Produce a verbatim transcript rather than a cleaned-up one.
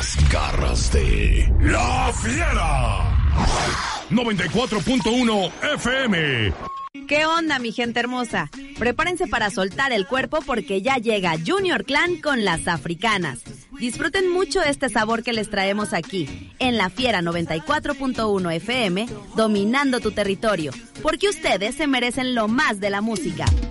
Las garras de La Fiera. noventa y cuatro punto uno F M. ¿Qué onda, mi gente hermosa? Prepárense para soltar el cuerpo porque ya llega Junior Clan con Las Africanas. Disfruten mucho este sabor que les traemos aquí, en La Fiera noventa y cuatro punto uno F M, dominando tu territorio, porque ustedes se merecen lo más de la música.